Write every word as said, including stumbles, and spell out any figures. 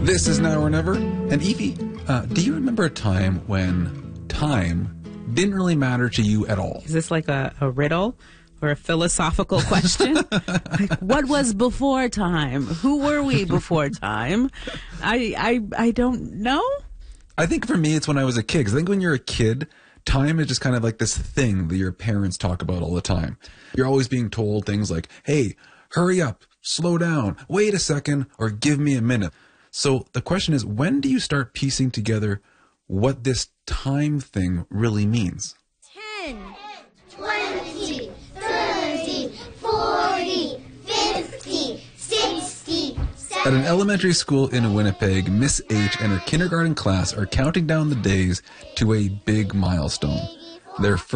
This is Now or Never. And Evie, uh, do you remember a time when time didn't really matter to you at all? Is this like a, a riddle or a philosophical question? Like, what was before time? Who were we before time? I I I don't know. I think for me, it's when I was a kid. Because I think when you're a kid, time is just kind of like this thing that your parents talk about all the time. You're always being told things like, hey, hurry up, slow down, wait a second, or give me a minute. So the question is, when do you start piecing together what this time thing really means? ten, twenty, thirty, forty, fifty, sixty, seventy. At an elementary school in Winnipeg, Miss H and her kindergarten class are counting down the days to a big milestone. Their